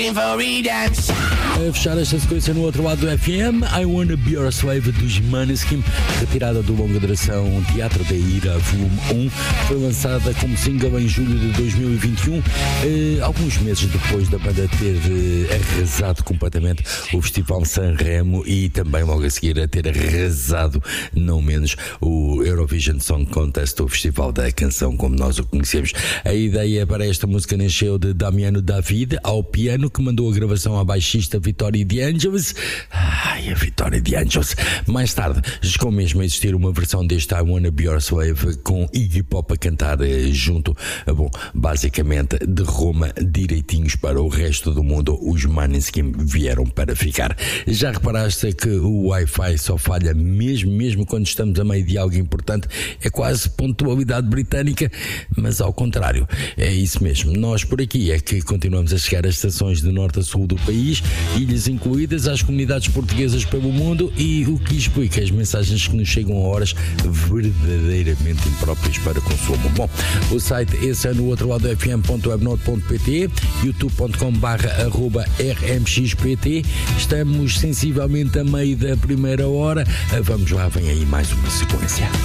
A fechar esta sequência no outro lado do FM, I Wanna Be Your Slave dos Måneskin, retirada do longa duração Teatro da Ira, volume 1, foi lançada como single em julho de 2021, alguns meses depois da banda ter arrasado completamente o Festival Sanremo e também logo a seguir a ter arrasado, não menos, o Eurovision Song Contest, o Festival da Canção como nós o conhecemos. A ideia para esta música nasceu de Damiano David ao piano, que mandou a gravação à baixista Vitória de Angelis. Ai, a Vitória de Angelis. Mais tarde, chegou mesmo a existir uma versão deste I Wanna Be Your Slave com Iggy Pop a cantar junto. Bom, basicamente de Roma direitinhos para o resto do mundo, os Måneskin vieram para ficar. Já reparaste que o Wi-Fi só falha mesmo quando estamos a meio de algo importante? É quase pontualidade britânica, mas ao contrário, é isso mesmo. Nós por aqui é que continuamos a chegar às estações de norte a sul do país, ilhas incluídas, às comunidades portuguesas pelo mundo, e o que explica as mensagens que nos chegam a horas verdadeiramente impróprias para consumo. Bom, o site esse é no outro lado fm.webnode.pt, youtube.com/rmxpt. Estamos sensivelmente a meio da primeira hora. Vamos lá, vem aí mais uma sequência.